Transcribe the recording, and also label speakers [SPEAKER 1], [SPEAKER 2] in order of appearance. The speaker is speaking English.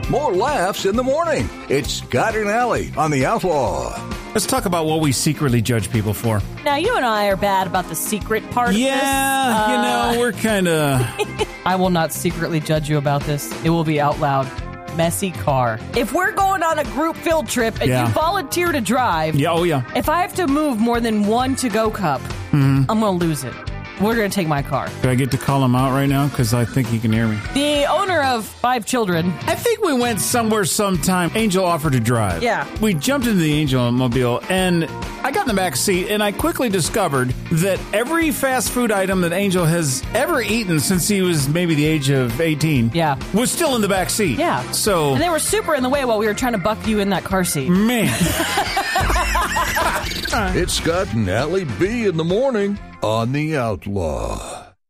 [SPEAKER 1] more laughs in the morning. It's Scott and Allie on The Outlaw.
[SPEAKER 2] Let's talk about what we secretly judge people for.
[SPEAKER 3] Now, you and I are bad about the secret part of this.
[SPEAKER 2] Yeah, we're kind of...
[SPEAKER 3] I will not secretly judge you about this. It will be out loud. Messy car. If we're going on a group field trip and you volunteer to drive, if I have to move more than one to-go cup, I'm going to lose it. We're going to take my car.
[SPEAKER 2] Do I get to call him out right now? Because I think he can hear me.
[SPEAKER 3] The owner of 5 children.
[SPEAKER 2] I think we went somewhere sometime. Angel offered to drive.
[SPEAKER 3] Yeah.
[SPEAKER 2] We jumped into the Angel mobile, and I got in the back seat, and I quickly discovered that every fast food item that Angel has ever eaten since he was maybe the age of 18 was still in the back seat.
[SPEAKER 3] Yeah.
[SPEAKER 2] So,
[SPEAKER 3] and they were super in the way while we were trying to buck you in that car seat.
[SPEAKER 2] Man.
[SPEAKER 1] It's Scott and Allie B in the morning on The Outlaw.